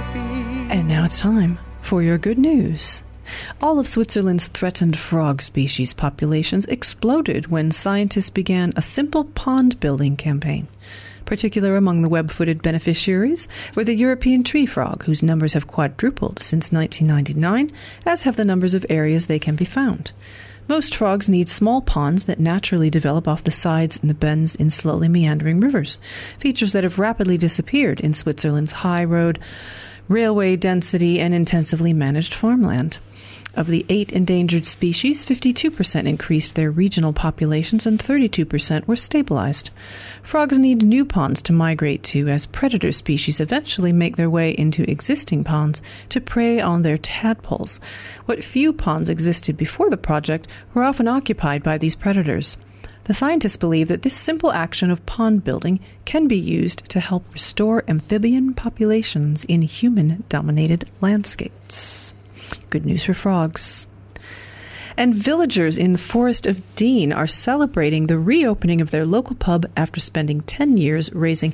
And now it's time for your good news. All of Switzerland's threatened frog species populations exploded when scientists began a simple pond building campaign. Particular among the web-footed beneficiaries were the European tree frog, whose numbers have quadrupled since 1999, as have the numbers of areas they can be found. Most frogs need small ponds that naturally develop off the sides and the bends in slowly meandering rivers, features that have rapidly disappeared in Switzerland's high road, railway density, and intensively managed farmland. Of the 8 endangered species, 52% increased their regional populations and 32% were stabilized. Frogs need new ponds to migrate to as predator species eventually make their way into existing ponds to prey on their tadpoles. What few ponds existed before the project were often occupied by these predators. The scientists believe that this simple action of pond building can be used to help restore amphibian populations in human-dominated landscapes. Good news for frogs. And villagers in the Forest of Dean are celebrating the reopening of their local pub after spending 10 years raising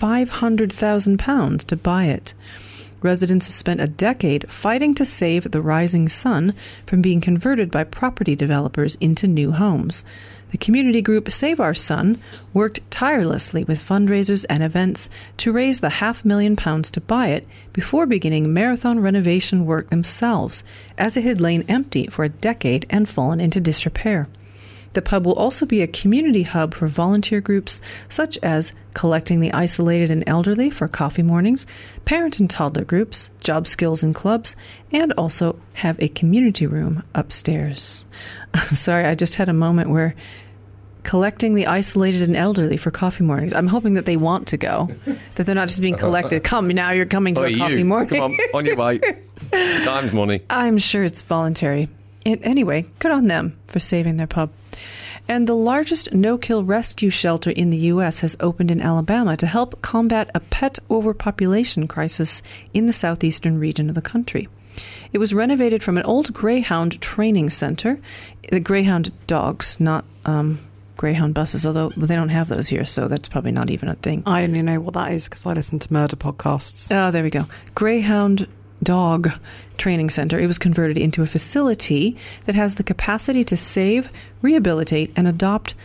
£500,000 to buy it. Residents have spent a decade fighting to save the Rising Sun from being converted by property developers into new homes. The community group Save Our Sun worked tirelessly with fundraisers and events to raise the £500,000 to buy it before beginning marathon renovation work themselves, as it had lain empty for a decade and fallen into disrepair. The pub will also be a community hub for volunteer groups such as Collecting the Isolated and Elderly for coffee mornings, parent and toddler groups, job skills and clubs, and also have a community room upstairs. Sorry, I just had a moment where Collecting the Isolated and Elderly for coffee mornings. I'm hoping that they want to go, that they're not just being collected. Come, now you're coming to a coffee morning. Come on your way. Time's money. I'm sure it's voluntary. Anyway, good on them for saving their pub. And the largest no-kill rescue shelter in the U.S. has opened in Alabama to help combat a pet overpopulation crisis in the southeastern region of the country. It was renovated from an old Greyhound training center. The Greyhound dogs, not Greyhound buses, although they don't have those here, so that's probably not even a thing. I only know what that is because I listen to murder podcasts. Oh, there we go. Greyhound dog training center. It was converted into a facility that has the capacity to save, rehabilitate, and adopt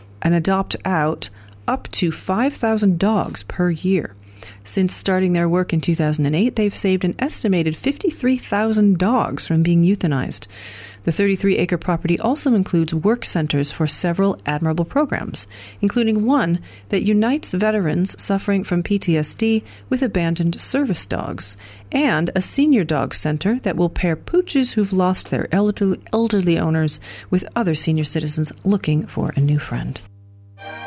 out up to 5,000 dogs per year. Since starting their work in 2008, they've saved an estimated 53,000 dogs from being euthanized. The 33-acre property also includes work centers for several admirable programs, including one that unites veterans suffering from PTSD with abandoned service dogs, and a senior dog center that will pair pooches who've lost their elderly owners with other senior citizens looking for a new friend.